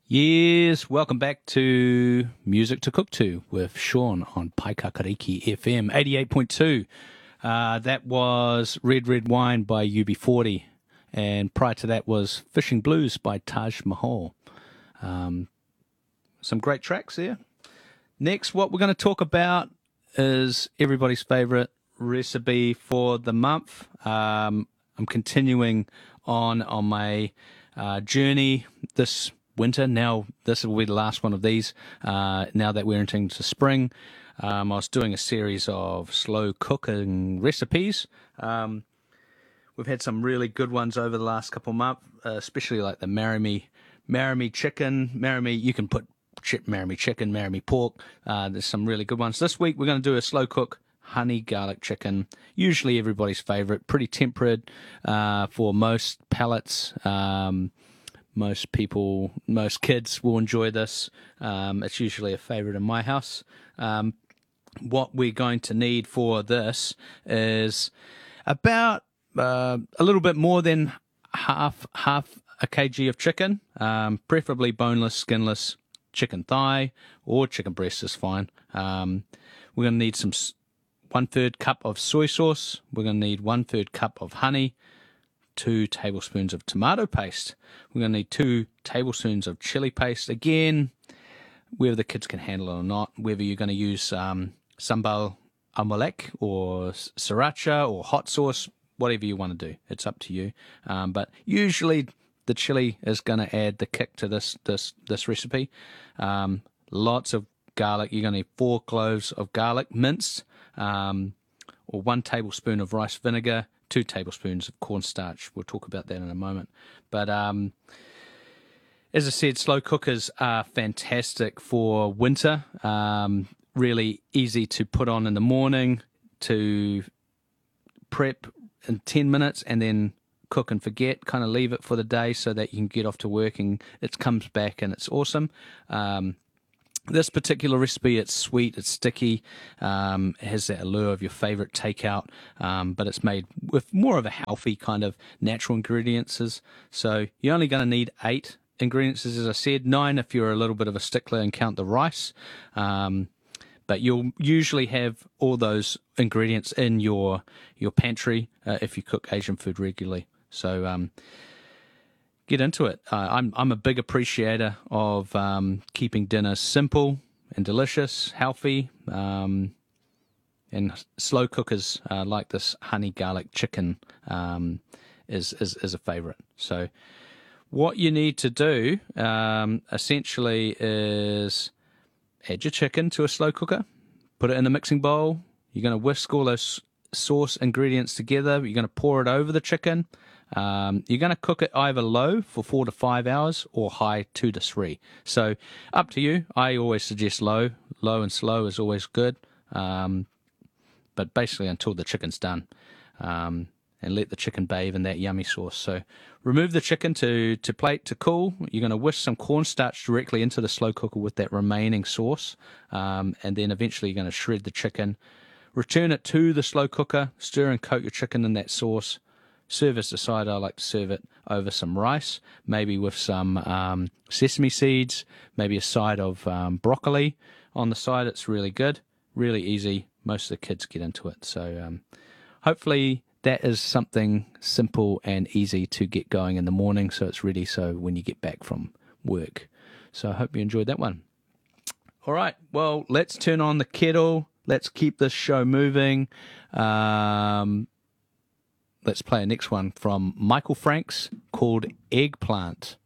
Yes, welcome back to Music to Cook To with Sean on Paikakariki FM 88.2. That was Red Red Wine by UB40, and prior to that was Fishing Blues by Taj Mahal. Some great tracks there. Next, what we're going to talk about is everybody's favorite recipe for the month. I'm continuing on my journey this winter. Now, this will be the last one of these. Now that we're entering into spring, I was doing a series of slow cooking recipes. We've had some really good ones over the last couple of months, especially like the marry me chicken. You can put marry me chicken, marry me pork. There's some really good ones. This week we're going to do a slow cook honey garlic chicken. Usually everybody's favorite, pretty temperate for most palates. Most kids will enjoy this. It's usually a favorite in my house. What we're going to need for this is about a little bit more than half a kg of chicken, preferably boneless, skinless chicken thigh or chicken breast is fine. We're going to need 1/3 cup of soy sauce. We're going to need 1/3 cup of honey, 2 tablespoons of tomato paste. We're going to need 2 tablespoons of chili paste. Again, whether the kids can handle it or not, whether you're going to use sambal amalek or sriracha or hot sauce, whatever you want to do. It's up to you. But usually the chili is going to add the kick to this recipe. Lots of garlic. You're going to need 4 cloves of garlic minced, or 1 tablespoon of rice vinegar, 2 tablespoons of cornstarch. We'll talk about that in a moment. But as I said, slow cookers are fantastic for winter. Really easy to put on in the morning, to prep in 10 minutes and then cook and forget, kind of leave it for the day so that you can get off to work and it comes back and it's awesome. This particular recipe, it's sweet, it's sticky, it has that allure of your favorite takeout, but it's made with more of a healthy kind of natural ingredients. So you're only going to need 8 ingredients, as I said, 9 if you're a little bit of a stickler and count the rice. But you'll usually have all those ingredients in your pantry if you cook Asian food regularly. So get into it. I'm a big appreciator of keeping dinner simple and delicious, healthy, and slow cookers like this honey garlic chicken is a favorite. So what you need to do essentially is add your chicken to a slow cooker, put it in a mixing bowl. You're going to whisk all those sauce ingredients together. You're going to pour it over the chicken. You're going to cook it either low for 4 to 5 hours or high 2 to 3. So up to you. I always suggest low. Low and slow is always good. But basically until the chicken's done. And let the chicken bathe in that yummy sauce. So remove the chicken to plate to cool. You're going to whisk some cornstarch directly into the slow cooker with that remaining sauce. And then eventually you're going to shred the chicken. Return it to the slow cooker. Stir and coat your chicken in that sauce. Serve as a side. I like to serve it over some rice, maybe with some sesame seeds, maybe a side of broccoli on the side. It's really good, really easy. Most of the kids get into it. So hopefully that is something simple and easy to get going in the morning, so it's ready so when you get back from work. So I hope you enjoyed that one. All right, well, let's turn on the kettle. Let's keep this show moving. Let's play a next one from Michael Franks called Eggplant.